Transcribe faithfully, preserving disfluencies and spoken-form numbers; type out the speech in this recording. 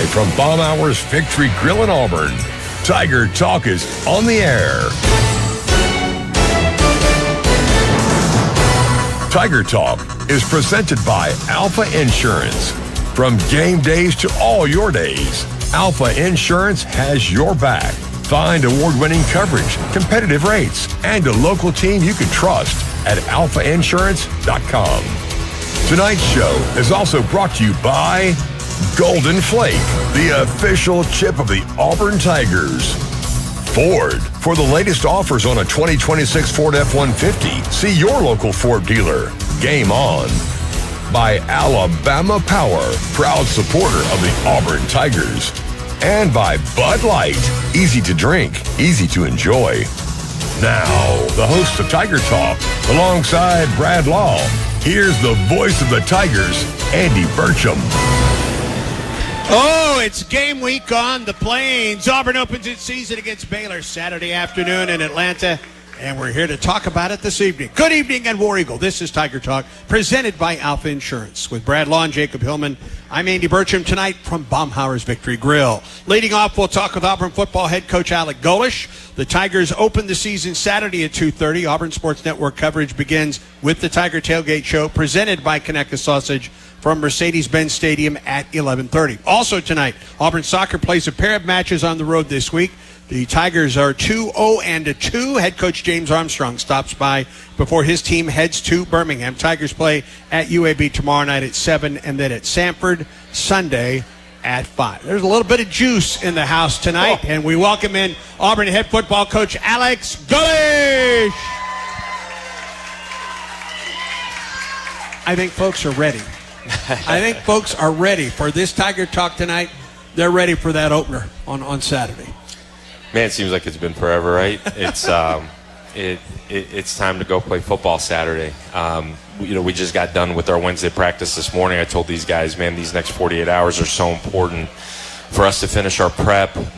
Live from Baumhower's Victory Grill in Auburn, Tiger Talk is on the air. Tiger Talk is presented by Alpha Insurance. From game days to all your days, Alpha Insurance has your back. Find award-winning coverage, competitive rates, and a local team you can trust at alpha insurance dot com. Tonight's show is also brought to you by Golden Flake, the official chip of the Auburn Tigers. Ford, for the latest offers on a twenty twenty-six Ford F one fifty, see your local Ford dealer. Game on. By Alabama Power, proud supporter of the Auburn Tigers. And by Bud Light, easy to drink, easy to enjoy. Now, the host of Tiger Talk, alongside Brad Law, here's the voice of the Tigers, Andy Burcham. Oh, it's game week on the Plains. Auburn opens its season against Baylor Saturday afternoon in Atlanta, and we're here to talk about it this evening. Good evening and War Eagle. This is Tiger Talk, presented by Alpha Insurance. With Brad Law and Jacob Hillman, I'm Andy Burcham tonight from Baumhower's Victory Grill. Leading off, we'll talk with Auburn football head coach Alec Golesh. The Tigers open the season Saturday at two thirty. Auburn Sports Network coverage begins with the Tiger Tailgate Show, presented by Conecuh Sausage, from Mercedes-Benz Stadium at eleven thirty. Also tonight, Auburn Soccer plays a pair of matches on the road this week. The Tigers are two oh and two. Head coach James Armstrong stops by before his team heads to Birmingham. Tigers play at U A B tomorrow night at seven, and then at Sanford Sunday at five. There's a little bit of juice in the house tonight, oh. and we welcome in Auburn head football coach Alex Golesh. I think folks are ready. I think folks are ready for this Tiger Talk tonight. They're ready for that opener on, on Saturday. Man, it seems like it's been forever, right? It's um, it, it it's time to go play football Saturday. Um, you know, we just got done with our Wednesday practice this morning. I told these guys, man, these next forty-eight hours are so important for us to finish our prep,